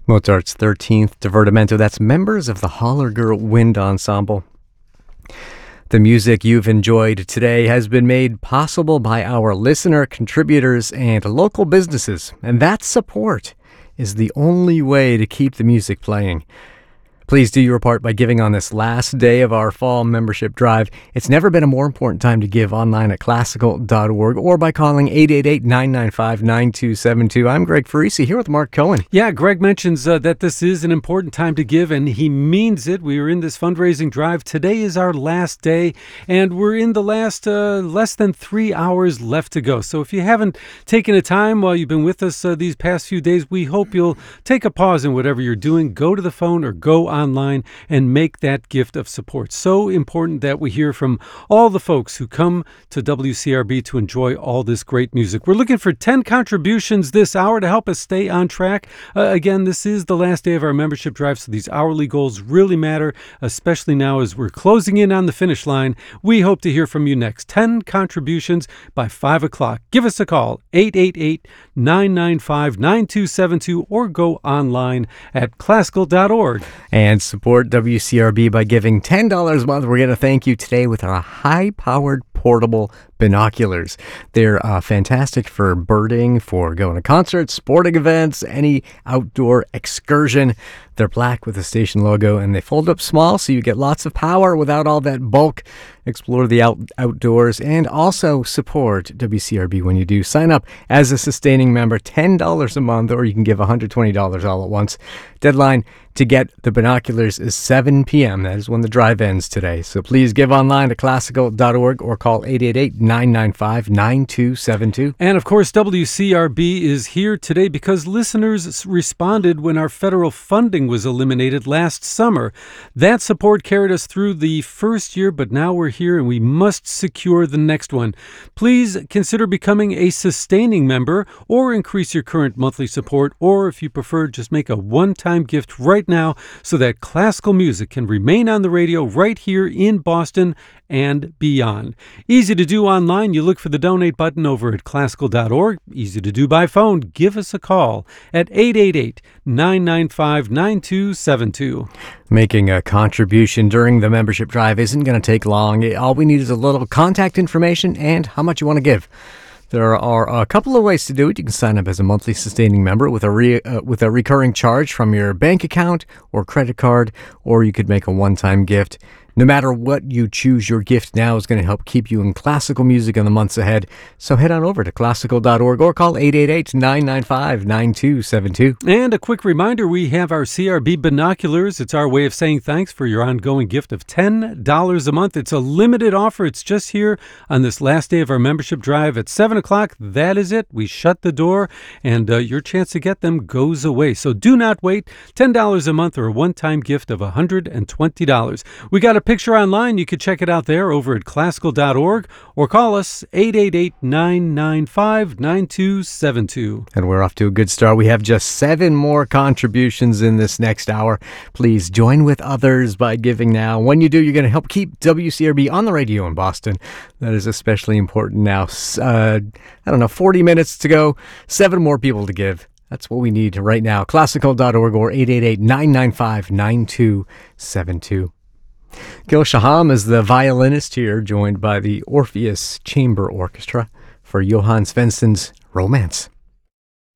Mozart's 13th Divertimento. That's members of the Hollerger Wind Ensemble. The music you've enjoyed today has been made possible by our listener contributors and local businesses, and that support is the only way to keep the music playing. Please do your part by giving on this last day of our fall membership drive. It's never been a more important time to give online at classical.org or by calling 888-995-9272. I'm Greg Farisi here with Mark Cohen. Yeah, Greg mentions that this is an important time to give, and he means it. We are in this fundraising drive. Today is our last day, and we're in the last less than 3 hours left to go. So if you haven't taken a time while you've been with us these past few days, we hope you'll take a pause in whatever you're doing. Go to the phone or go online and make that gift of support. So important that we hear from all the folks who come to WCRB to enjoy all this great music. We're looking for 10 contributions this hour to help us stay on track. Again, this is the last day of our membership drive, so these hourly goals really matter, especially now as we're closing in on the finish line. We hope to hear from you next. 10 contributions by 5 o'clock. Give us a call, 888-995-9272, or go online at classical.org. And support WCRB by giving $10 a month. We're going to thank you today with our high-powered portable binoculars. They're fantastic for birding, for going to concerts, sporting events, any outdoor excursion. They're black with the station logo, and they fold up small so you get lots of power without all that bulk. Explore the outdoors and also support WCRB when you do. Sign up as a sustaining member, $10 a month, or you can give $120 all at once. Deadline to get the binoculars is 7 p.m. That is when the drive ends today. So please give online to classical.org or call 888-995-9272. And of course, WCRB is here today because listeners responded when our federal funding was eliminated last summer. That support carried us through the first year, but now we're here and we must secure the next one. Please consider becoming a sustaining member or increase your current monthly support, or if you prefer, just make a one-time gift right now so that classical music can remain on the radio right here in Boston and beyond. Easy to do online. You look for the donate button over at classical.org. Easy to do by phone. Give us a call at 888-995-9272. Making a contribution during the membership drive isn't going to take long. All we need is a little contact information and how much you want to give. There are a couple of ways to do it. You can sign up as a monthly sustaining member with a recurring charge from your bank account or credit card, or you could make a one-time gift. No matter what you choose, your gift now is going to help keep you in classical music in the months ahead. So head on over to classical.org or call 888-995-9272. And a quick reminder, we have our CRB binoculars. It's our way of saying thanks for your ongoing gift of $10 a month. It's a limited offer. It's just here on this last day of our membership drive at 7 o'clock. That is it. We shut the door, and your chance to get them goes away. So do not wait. $10 a month or a one-time gift of $120. We got a picture online. You could check it out there over at classical.org or call us 888-995-9272. And we're off to a good start. We have just 7 more contributions in this next hour. Please join with others by giving now. When you do, you're going to help keep WCRB on the radio in Boston. That is especially important now. 40 minutes to go. 7 more people to give. That's what we need right now. Classical.org or 888-995-9272. Gil Shaham is the violinist here, joined by the Orpheus Chamber Orchestra for Johann Svensson's Romance.